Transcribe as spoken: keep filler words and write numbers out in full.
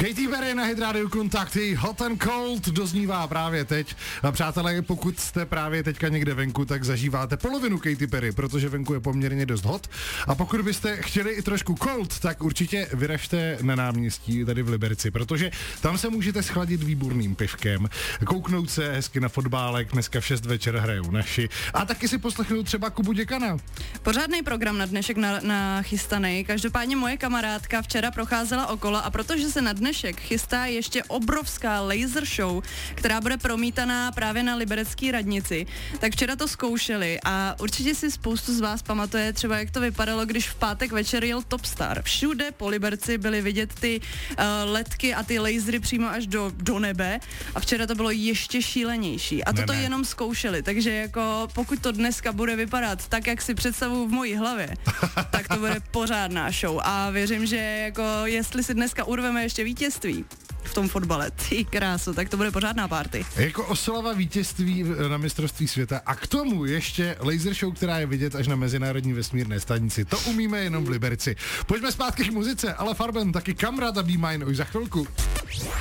Katy Perry na Hit Radio Kontakty, Hot and Cold doznívá právě teď. A přátelé, pokud jste právě teďka někde venku, tak zažíváte polovinu Katy Perry, protože venku je poměrně dost hot. A pokud byste chtěli i trošku cold, tak určitě vyražte na náměstí tady v Liberci, protože tam se můžete schladit výborným pivkem, kouknout se hezky na fotbálek, dneska v šest večer hrajou naši, a taky si poslechnout třeba Kubu Děkana. Pořádný program na dnešek na, nachystaný. Každopádně moje kamarádka včera procházela okolo a protože se na dnešek chystá ještě obrovská laser show, která bude promítaná právě na liberecké radnici, tak včera to zkoušeli a určitě si spoustu z vás pamatuje třeba, jak to vypadalo, když v pátek večer jel Topstar. Všude po Liberci byly vidět ty uh, ledky a ty lasery přímo až do, do nebe a včera to bylo ještě šílenější. A toto ne, ne. jenom zkoušeli, takže jako pokud to dneska bude vypadat tak, jak si představuju v mojí hlavě, tak to bude pořádná show a věřím, že jako jestli si dneska urveme ještě vítězství v tom fotbale, ty krásu, tak to bude pořádná party. Jako oslava vítězství na mistrovství světa a k tomu ještě laser show, která je vidět až na Mezinárodní vesmírné stanici. To umíme jenom v Liberci. Pojďme zpátky k muzice, ale Farben taky Kamrad a Be Mine už za chvilku.